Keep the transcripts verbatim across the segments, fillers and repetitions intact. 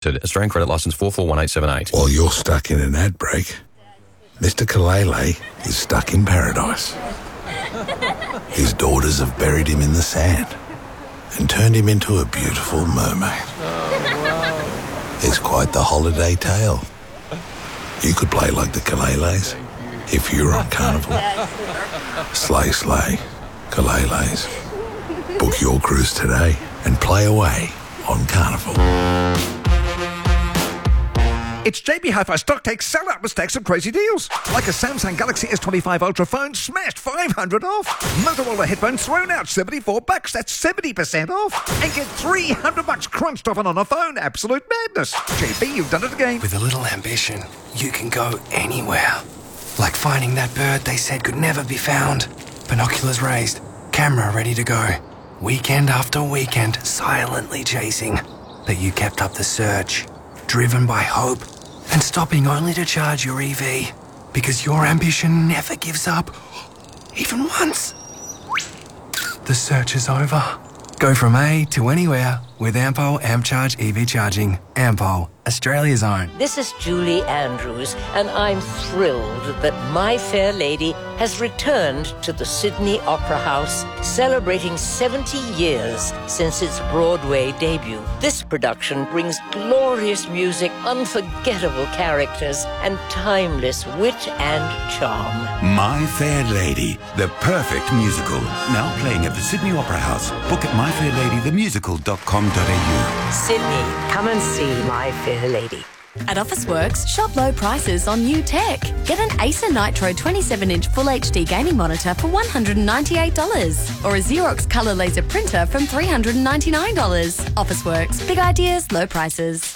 Limited. Australian credit licence four four one eight seven eight. While you're stuck in an ad break, Mister Kalele is stuck in paradise. His daughters have buried him in the sand and turned him into a beautiful mermaid. It's quite the holiday tale. You could play like the Kaleles if you were on Carnival. Slay, slay, Kaleles. Book your cruise today and play away on Carnival. It's J B Hi-Fi Stock Take sell-out with stacks of crazy deals. Like a Samsung Galaxy S twenty-five Ultra phone smashed five hundred off. Motorola headphones thrown out seventy-four bucks. That's seventy percent off. And get three hundred bucks crunched off and on a phone. Absolute madness. J B, you've done it again. With a little ambition, you can go anywhere. Like finding that bird they said could never be found. Binoculars raised, camera ready to go. Weekend after weekend, silently chasing. But you kept up the search, driven by hope, and stopping only to charge your E V. Because your ambition never gives up, even once. The search is over. Go from A to anywhere with Ampol AmpCharge E V charging. Ampol, Australia's own. This is Julie Andrews, and I'm thrilled that My Fair Lady has returned to the Sydney Opera House, celebrating seventy years since its Broadway debut. This production brings glorious music, unforgettable characters, and timeless wit and charm. My Fair Lady, the perfect musical. Now playing at the Sydney Opera House. Book at my fair lady the musical dot com dot a u. Sydney, come and see My Fair Lady. At Officeworks, shop low prices on new tech. Get an Acer Nitro twenty-seven inch Full H D gaming monitor for one hundred ninety-eight dollars or a Xerox colour laser printer from three hundred ninety-nine dollars. Officeworks, big ideas, low prices.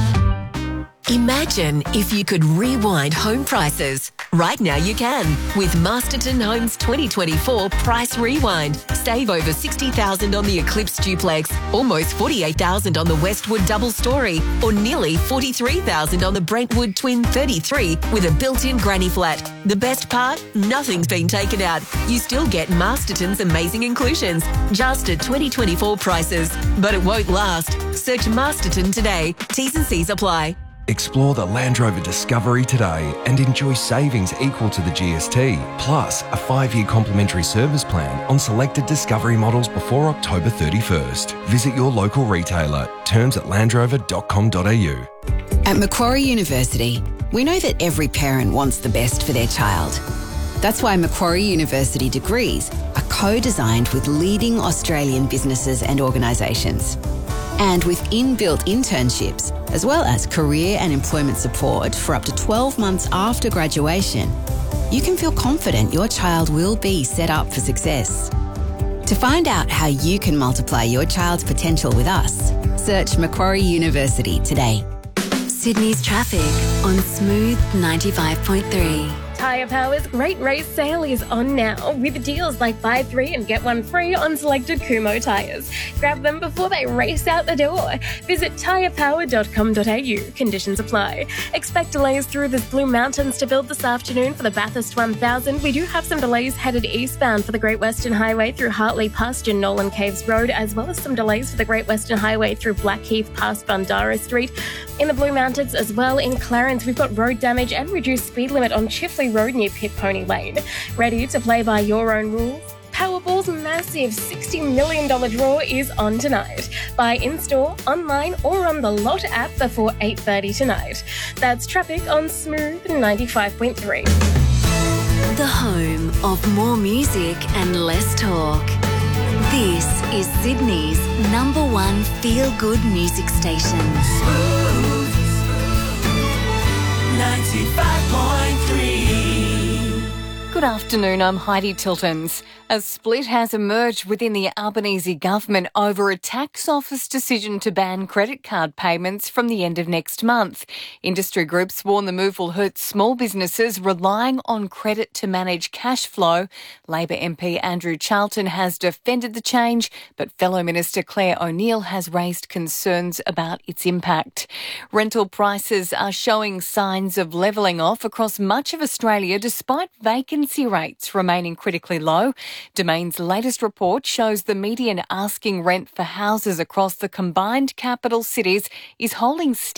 Imagine if you could rewind home prices. Right now you can with Masterton Homes twenty twenty-four Price Rewind. Save over sixty thousand dollars on the Eclipse Duplex, almost forty-eight thousand dollars on the Westwood Double Story, or nearly forty-three thousand dollars on the Brentwood Twin thirty-three with a built-in granny flat. The best part? Nothing's been taken out. You still get Masterton's amazing inclusions, just at twenty twenty-four prices. But it won't last. Search Masterton today. T's and C's apply. Explore the Land Rover Discovery today and enjoy savings equal to the G S T, plus a five-year complimentary service plan on selected Discovery models before October thirty-first. Visit your local retailer. Terms at land rover dot com dot a u. At Macquarie University, we know that every parent wants the best for their child. That's why Macquarie University degrees are co-designed with leading Australian businesses and organisations. And with inbuilt internships, as well as career and employment support for up to twelve months after graduation, you can feel confident your child will be set up for success. To find out how you can multiply your child's potential with us, search Macquarie University today. Sydney's traffic on Smooth ninety-five point three. Tyre Power's Great Race Sale is on now with deals like buy three and get one free on selected Kumho tyres. Grab them before they race out the door. Visit tyre power dot com dot a u. Conditions apply. Expect delays through the Blue Mountains to build this afternoon for the Bathurst one thousand. We do have some delays headed eastbound for the Great Western Highway through Hartley past Nolan Caves Road, as well as some delays for the Great Western Highway through Blackheath past Bundara Street. In the Blue Mountains as well, in Clarence, we've got road damage and reduced speed limit on Chifley Road near Pit Pony Lane. Ready to play by your own rules? Powerball's massive sixty million dollars draw is on tonight. Buy in-store, online or on the Lot app before eight thirty tonight. That's traffic on Smooth ninety-five point three. The home of more music and less talk. This is Sydney's number one feel-good music station. Smooth ninety-five point three. Good afternoon, I'm Heidi Tiltons. A split has emerged within the Albanese government over a tax office decision to ban credit card payments from the end of next month. Industry groups warn the move will hurt small businesses relying on credit to manage cash flow. Labor M P Andrew Charlton has defended the change, but fellow Minister Claire O'Neill has raised concerns about its impact. Rental prices are showing signs of levelling off across much of Australia despite vacancy rates remaining critically low. Domain's latest report shows the median asking rent for houses across the combined capital cities is holding steady